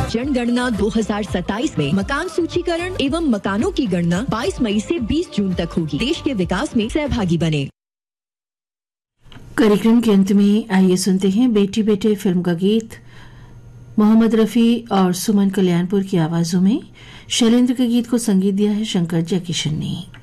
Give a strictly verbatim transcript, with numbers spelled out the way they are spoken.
जनगणना दो हज़ार सत्ताईस में मकान सूचीकरण एवं मकानों की गणना बाईस मई से बीस जून तक होगी। देश के विकास में सहभागी बने। कार्यक्रम के अंत में आइए सुनते हैं बेटी बेटे फिल्म का गीत मोहम्मद रफी और सुमन कल्याणपुर की आवाजों में। शैलेंद्र के गीत को संगीत दिया है शंकर जयकिशन ने।